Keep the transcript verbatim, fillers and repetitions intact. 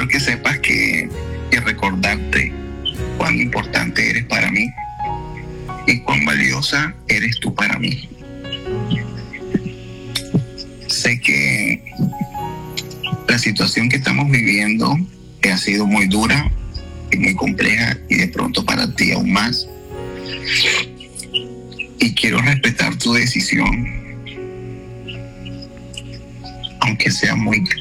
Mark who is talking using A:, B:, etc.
A: quiero que sepas que, que recordarte cuán importante eres para mí y cuán valiosa eres tú para mí. Sé que la situación que estamos viviendo que ha sido muy dura y muy compleja, y de pronto para ti aún más. Y quiero respetar tu decisión, aunque sea muy